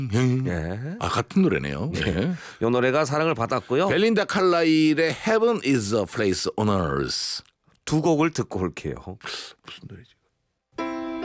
예. 아 같은 노래네요. 예. 이 노래가 사랑을 받았고요. 벨린다 칼라일의 Heaven is a Place on Earth. 두 곡을 듣고 올게요. 무슨 노래지?